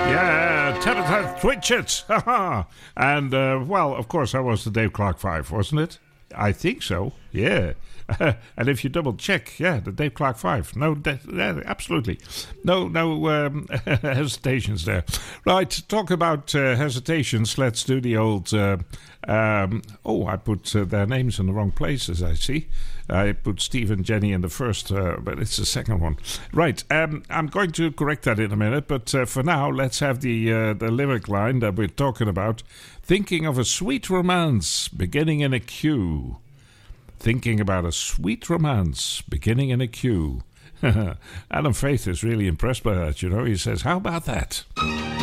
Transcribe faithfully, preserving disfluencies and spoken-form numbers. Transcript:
Yeah, Tabitha Twitchett. And, uh, well, of course, that was the Dave Clark Five, wasn't it? I think so, yeah. And if you double check, yeah, the Dave Clark Five. No, de- yeah, absolutely. No, no um, hesitations there. Right, talk about uh, hesitations. Let's do the old... Uh, um, oh, I put uh, their names in the wrong places, I see. I put Steve and Jenny in the first, uh, but it's the second one. Right, um, I'm going to correct that in a minute, but uh, for now, let's have the, uh, the lyric line that we're talking about. Thinking of a sweet romance beginning in a queue. Thinking about a sweet romance beginning in a queue. Adam Faith is really impressed by that, you know. He says, how about that?